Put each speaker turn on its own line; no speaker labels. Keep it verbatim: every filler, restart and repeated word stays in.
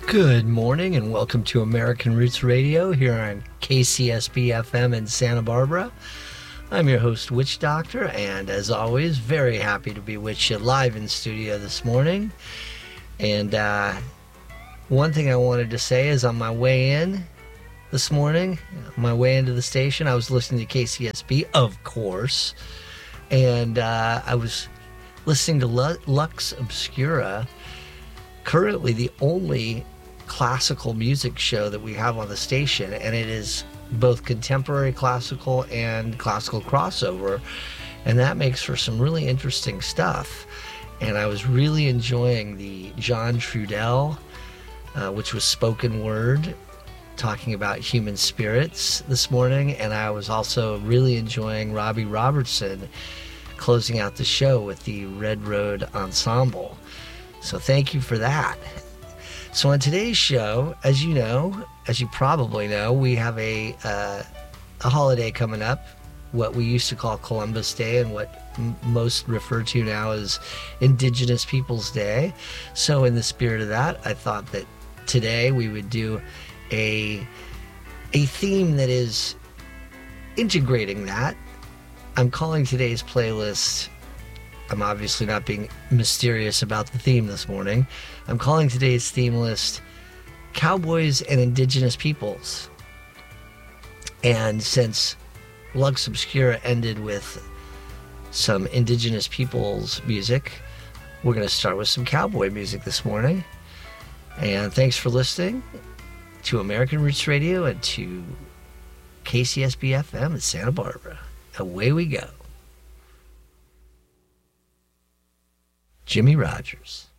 Good morning and welcome to American Roots Radio here on K C S B F M in Santa Barbara. I'm your host, Witch Doctor, and as always, very happy to be with you live in studio this morning. And uh, one thing I wanted to say is on my way in this morning, on my way into the station, I was listening to K C S B, of course, and uh, I was listening to Lux Obscura, currently the only classical music show that we have on the station, and it is both contemporary classical and classical crossover, and that makes for some really interesting stuff. And I was really enjoying the John Trudell, uh, which was spoken word, talking about human spirits this morning, and I was also really enjoying Robbie Robertson closing out the show with the Red Road Ensemble. So thank you for that. So on today's show, as you know, as you probably know, we have a uh, a holiday coming up, what we used to call Columbus Day and what m- most refer to now as Indigenous Peoples Day. So in the spirit of that, I thought that today we would do a a theme that is integrating that. I'm calling today's playlist, I'm obviously not being mysterious about the theme this morning, I'm calling today's theme list Cowboys and Indigenous Peoples. And since Lux Obscura ended with some Indigenous Peoples music, we're going to start with some cowboy music this morning. And thanks for listening to American Roots Radio and to K C S B F M in Santa Barbara. Away we go. Jimmie Rodgers.